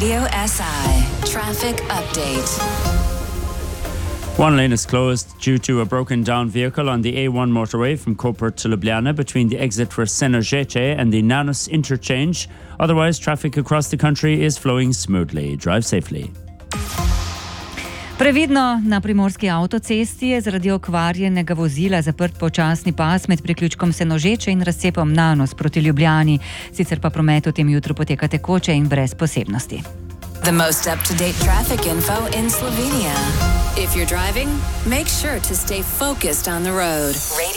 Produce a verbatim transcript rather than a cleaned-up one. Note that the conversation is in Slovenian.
Radio S I. Traffic update. One lane is closed due to a broken down vehicle on the A one motorway from Koper to Ljubljana between the exit for Senožeče and the Nanos interchange. Otherwise, traffic across the country is flowing smoothly. Drive safely. Previdno, na primorski avtocesti je zaradi okvarjenega vozila zaprt počasni pas med priključkom Senožeče in razcepom Nanos proti Ljubljani. Sicer pa promet v tem jutru poteka tekoče in brez posebnosti. The most up-to-date traffic info in Slovenia. If you're driving, make sure to stay focused on the road.